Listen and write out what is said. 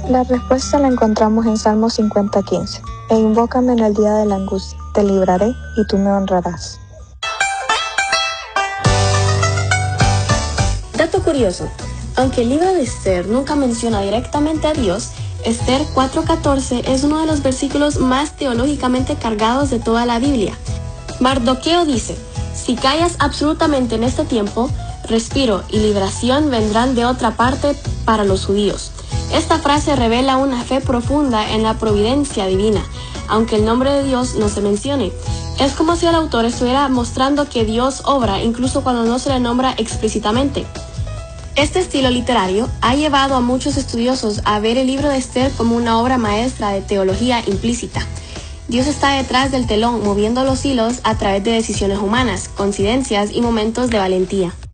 La respuesta la encontramos en Salmo 50:15. E invócame en el día de la angustia, te libraré y tú me honrarás. Dato curioso, aunque el libro de Esther nunca menciona directamente a Dios, Esther 4:14 es uno de los versículos más teológicamente cargados de toda la Biblia. Mardoqueo dice: si callas absolutamente en este tiempo, respiro y liberación vendrán de otra parte para los judíos. Esta frase revela una fe profunda en la providencia divina, aunque el nombre de Dios no se mencione. Es como si el autor estuviera mostrando que Dios obra incluso cuando no se le nombra explícitamente. Este estilo literario ha llevado a muchos estudiosos a ver el libro de Esther como una obra maestra de teología implícita. Dios está detrás del telón moviendo los hilos a través de decisiones humanas, coincidencias y momentos de valentía.